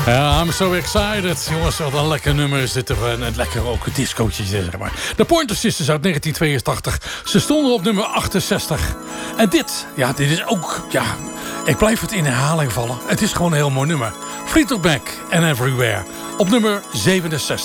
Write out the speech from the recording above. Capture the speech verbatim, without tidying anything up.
Ja, I'm so excited. Jongens, wat een lekker nummer is dit. Een, een lekker ook discootje, zeg maar. De Pointer Sisters uit negentien tweeëntachtig. Ze stonden op nummer achtenzestig. En dit, ja, dit is ook... Ja, ik blijf het in herhaling vallen. Het is gewoon een heel mooi nummer. Fleetwood Mac and Everywhere. Op nummer zevenenzestig.